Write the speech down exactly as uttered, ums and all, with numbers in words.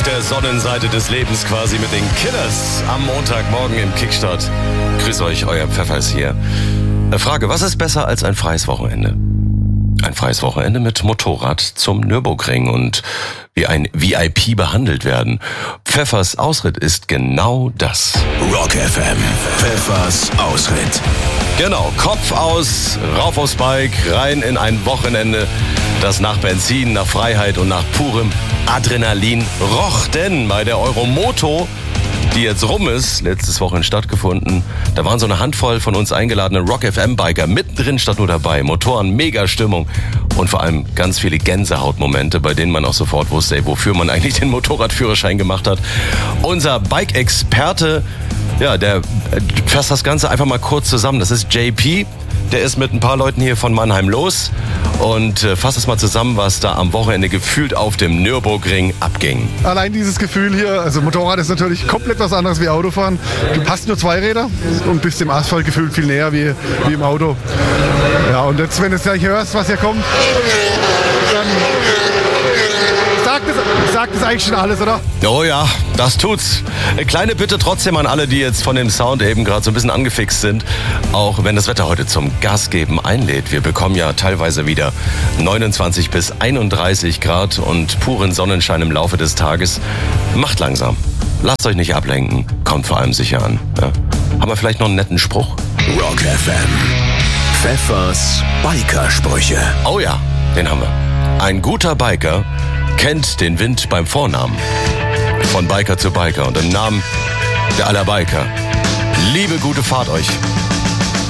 auf der Sonnenseite des Lebens quasi mit den Killers am Montagmorgen im Kickstart. Grüß euch, euer Pfeffer ist hier. Frage, was ist besser als ein freies Wochenende? Ein freies Wochenende mit Motorrad zum Nürburgring und wie ein V I P behandelt werden. Pfeffers Ausritt ist genau das. Rock F M, Pfeffers Ausritt. Genau, Kopf aus, rauf aufs Bike, rein in ein Wochenende, das nach Benzin, nach Freiheit und nach purem Adrenalin roch. Denn bei der Euromoto, die jetzt rum ist, letztes Wochenende stattgefunden, da waren so eine Handvoll von uns eingeladene Rock F M-Biker mittendrin statt nur dabei. Motoren, mega Stimmung und vor allem ganz viele Gänsehautmomente, bei denen man auch sofort wusste, ey, wofür man eigentlich den Motorradführerschein gemacht hat. Unser Bike-Experte, ja, der fasst das Ganze einfach mal kurz zusammen. Das ist J P. Der ist mit ein paar Leuten hier von Mannheim los und äh, fasst es mal zusammen, was da am Wochenende gefühlt auf dem Nürburgring abging. Allein dieses Gefühl hier, also Motorrad ist natürlich komplett was anderes wie Autofahren. Du hast nur zwei Räder und bist dem Asphalt gefühlt viel näher wie, wie im Auto. Ja, und jetzt, wenn du gleich hörst, was hier kommt, dann sagt es, sagt es eigentlich schon alles, oder? Oh ja, das tut's. Eine kleine Bitte trotzdem an alle, die jetzt von dem Sound eben gerade so ein bisschen angefixt sind. Auch wenn das Wetter heute zum Gasgeben einlädt. Wir bekommen ja teilweise wieder neunundzwanzig bis einunddreißig Grad und puren Sonnenschein im Laufe des Tages. Macht langsam. Lasst euch nicht ablenken. Kommt vor allem sicher an. Ja. Haben wir vielleicht noch einen netten Spruch? Rock F M, Pfeffers Biker-Sprüche. Oh ja, den haben wir. Ein guter Biker kennt den Wind beim Vornamen. Von Biker zu Biker und im Namen der aller Biker. Liebe gute Fahrt euch.